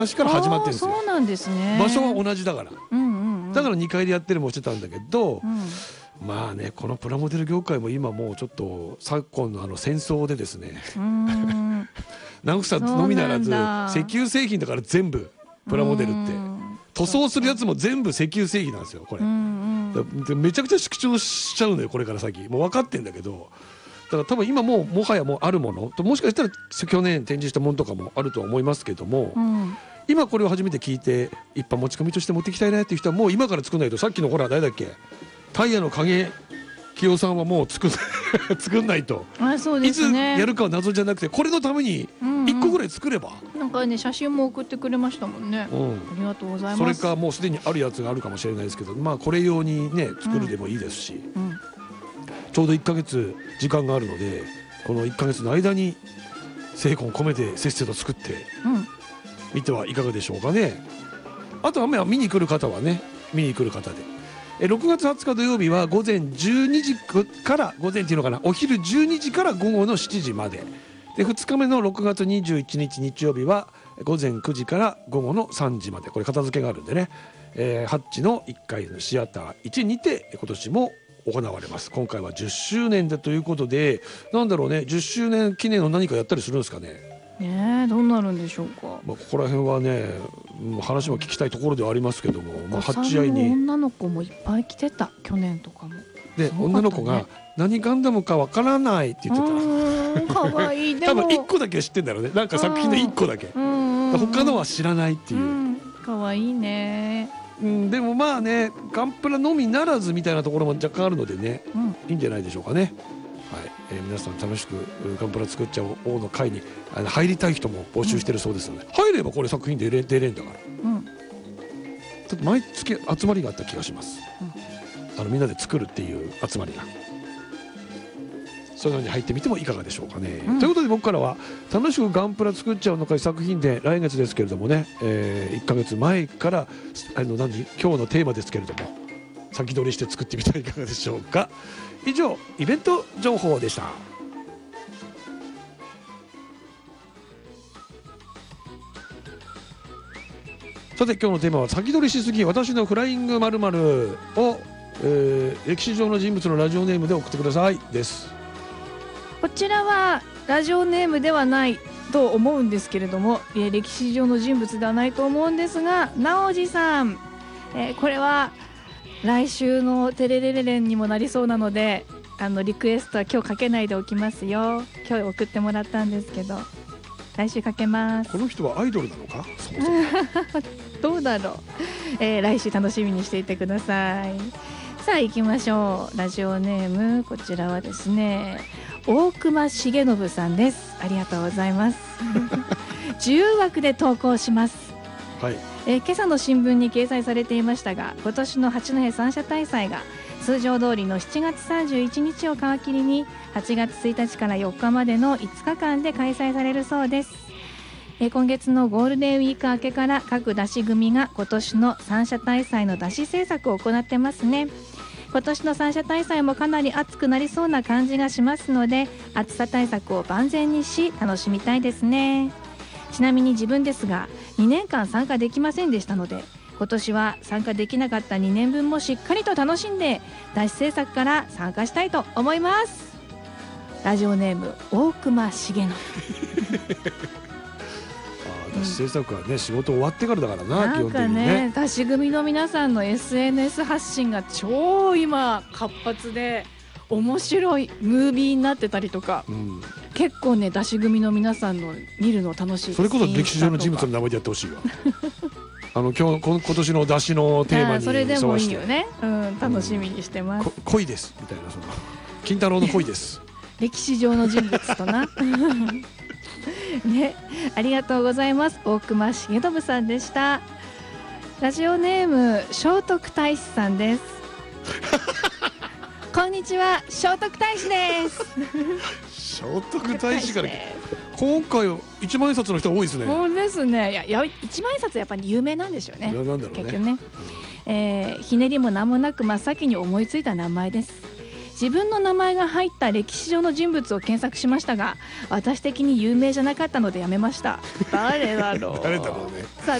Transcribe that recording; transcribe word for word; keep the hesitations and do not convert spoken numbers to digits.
昔から始まってるんですよ。 そうなんですね。 場所は同じだから、 うんうんうん、 だからにかいでやってるもしてたんだけど、 うん、 まあねこのプラモデル業界も今もうちょっと昨今のあの戦争でですね、 うーん直さのみならずそうなんだ石油製品だから全部プラモデルって塗装するやつも全部石油製品なんですよこれ、 うんうん、 でめちゃくちゃ縮小しちゃうのよこれから先。もう分かってんだけど、だから多分今もうもはやもうあるものともしかしたら去年展示したものとかもあるとは思いますけども、 うん、 今これを初めて聞いて一般持ち込みとして持ってきたいなっていう人はもう今から作んないと、さっきのほら誰だっけタイヤの影清さんはもう作ん作んないと、 あ、そうでいつすね、 やるかは謎じゃなくてこれのためにいっこぐらい作れば、 なんかね写真も送ってくれましたもんね、 うん、 ありがとうございます。 それかもうすでにあるやつがあるかもしれないですけど、まあこれ用にね作るでもいいですし、 うんうん、 ちょうどいっかげつ時間があるのでこのいっかげつの間に精魂込めてせっせと作ってみてはいかがでしょうかね。あとはまあ見に来る方はね見に来る方で、えろくがつはつか土曜日は午前じゅうにじから午前っていうのかなお昼じゅうにじから午後のしちじまでで、ふつかめのろくがつにじゅういちにち日曜日は午前くじから午後のさんじまで、これ片付けがあるんでね、えー、ハッチのいっかいのシアターいちにて今年も行われます。今回はじゅっしゅうねんでということで、なんだろうねじゅっしゅうねん記念の何かやったりするんですかね。 ねえ、どうなるんでしょうか。 まあ、ここら辺はね話も聞きたいところではありますけども、まあ、ハッチ合いに女の子もいっぱい来てた去年とかもで、ね、女の子が何ガンダムかわからないって言ってた。 かわいい。でも多分いっこだけは知ってんだろうね、なんか作品のいっこだけ、他のは知らないっていう、うん、 かわいいね、 うん、でもまあねガンプラのみならずみたいなところも若干あるのでね、うん、いいんじゃないでしょうかね。はい、えー、皆さん楽しくガンプラ作っちゃおうの会にあの入りたい人も募集してるそうですので、うん、入ればこれ作品で出れ、出れんだから、うん、ちょっと毎月集まりがあった気がします、うん、あのみんなで作るっていう集まりが、そういうのに入ってみてもいかがでしょうかね、うん、ということで僕からは楽しくガンプラ作っちゃうの会作品で来月ですけれどもね、えー、いっかげつまえからあの何今日のテーマですけれども先取りして作ってみてはいかがでしょうか。以上イベント情報でした。さて今日のテーマは先取りしすぎ私のフライング〇〇を、えー、歴史上の人物のラジオネームで送ってくださいです。 こちらはラジオネームではないと思うんですけれども、えー、歴史上の人物ではないと思うんですが、直司さん、えー、これは来週のテレレレレンにもなりそうなので、あのリクエストは今日かけないでおきますよ。今日送ってもらったんですけど来週かけます。 この人はアイドルなのかそもそもどうだろう、えー、来週楽しみにしていてください。さあ行きましょう。ラジオネームこちらはですね大隈重信さんです。ありがとうございます自由枠で投稿します。 はい、 えー、今朝の新聞に掲載されていましたが、今年の八戸三社大祭が通常通りのしちがつさんじゅういちにちを皮切りにはちがつついたちからよっかまでのいつかかんで開催されるそうです。えー、今月のゴールデンウィーク明けから各出し組が今年の三社大祭の出し制作を行ってますね。今年の三社大祭もかなり暑くなりそうな感じがしますので、暑さ対策を万全にし楽しみたいですね。ちなみに自分ですがにねんかん参加できませんでしたので、今年は参加できなかったにねんぶんもしっかりと楽しんで出し制作から参加したいと思います。ラジオネーム大隈重信出し制作はね、うん、仕事終わってからだからな、 なんかね、出し組の皆さんの エスエヌエス 発信が超今活発で面白いムービーになってたりとか、うん、結構ね出し組の皆さんの見るの楽しいです。 それこそ歴史上の人物の名前でやってほしいわあの今日今年の出しのテーマにそれでもいいよね、うん、楽しみにしてます、うん、 恋ですみたいな、その金太郎の恋です歴史上の人物となね、ありがとうございます。大隈重信さんでした。ラジオネーム聖徳太子さんですこんにちは、聖徳太子です聖徳太子から今回一万円札の人多いですね。 そうですね。いや、いや一万円札やっぱり有名なんでしょうね。 なんだろうね、 結局ね、うん、えー、ひねりも何もなく真っ先に思いついた名前です。 自分の名前が入った歴史上の人物を検索しましたが、私的に有名じゃなかったのでやめました。誰だろう誰だろうね。 さあ